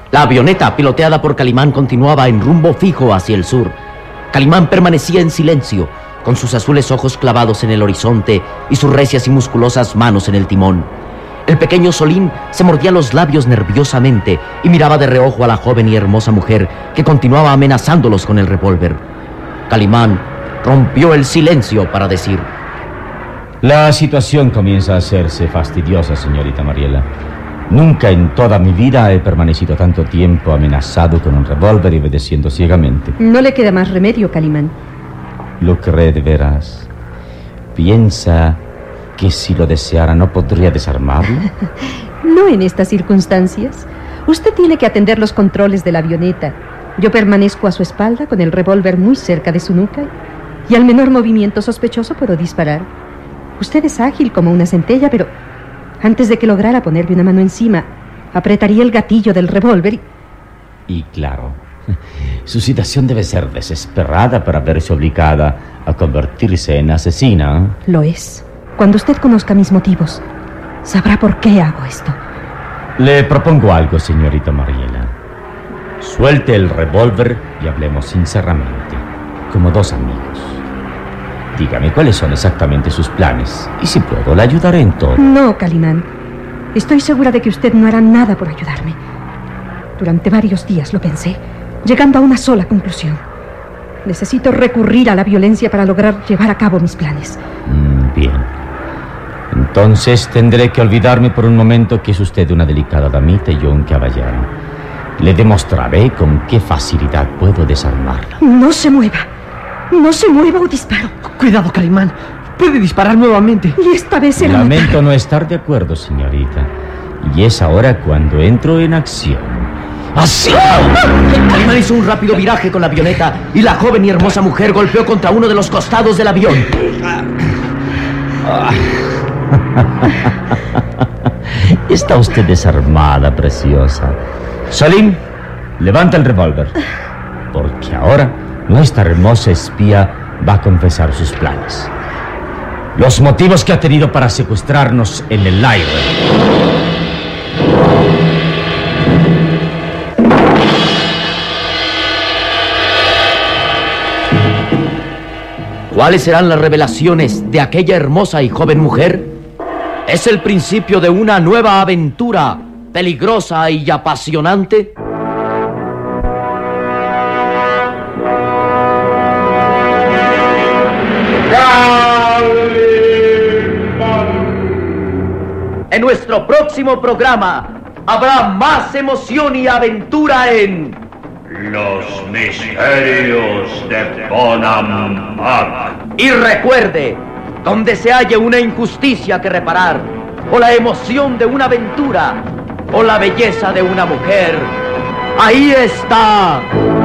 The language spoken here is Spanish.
La avioneta, piloteada por Calimán, continuaba en rumbo fijo hacia el sur. Calimán permanecía en silencio, con sus azules ojos clavados en el horizonte y sus recias y musculosas manos en el timón. El pequeño Solín se mordía los labios nerviosamente y miraba de reojo a la joven y hermosa mujer que continuaba amenazándolos con el revólver. Calimán rompió el silencio para decir: La situación comienza a hacerse fastidiosa, señorita Mariela. Nunca en toda mi vida he permanecido tanto tiempo amenazado con un revólver y obedeciendo ciegamente. No le queda más remedio, Calimán. ¿Lo cree de veras? ¿Piensa que si lo deseara no podría desarmarlo? No en estas circunstancias. Usted tiene que atender los controles de la avioneta. Yo permanezco a su espalda con el revólver muy cerca de su nuca y al menor movimiento sospechoso puedo disparar. Usted es ágil como una centella, pero antes de que lograra ponerme una mano encima, apretaría el gatillo del revólver Y claro, su situación debe ser desesperada para verse obligada a convertirse en asesina. Lo es. Cuando usted conozca mis motivos, sabrá por qué hago esto. Le propongo algo, señorita Mariela. Suelte el revólver y hablemos sinceramente, como dos amigos. Dígame cuáles son exactamente sus planes y si puedo, le ayudaré en todo. No, Calimán. Estoy segura de que usted no hará nada por ayudarme. Durante varios días lo pensé, llegando a una sola conclusión. Necesito recurrir a la violencia para lograr llevar a cabo mis planes. Bien. Entonces tendré que olvidarme por un momento que es usted una delicada damita y yo un caballero. Le demostraré con qué facilidad puedo desarmarla. No se mueva. No se mueva o disparo. Cuidado, Calimán. Puede disparar nuevamente. Y esta vez será Lamento no estar de acuerdo, señorita. Y es ahora cuando entro en acción. ¡Así! Calimán hizo un rápido viraje con la avioneta y la joven y hermosa mujer golpeó contra uno de los costados del avión. Está usted desarmada, preciosa. Salim, levanta el revólver. Porque ahora nuestra hermosa espía va a confesar sus planes. Los motivos que ha tenido para secuestrarnos en el aire. ¿Cuáles serán las revelaciones de aquella hermosa y joven mujer? ¿Es el principio de una nueva aventura peligrosa y apasionante? En nuestro próximo programa habrá más emoción y aventura en Los misterios de Bonampak. Y recuerde, donde se halle una injusticia que reparar, o la emoción de una aventura, o la belleza de una mujer, ahí está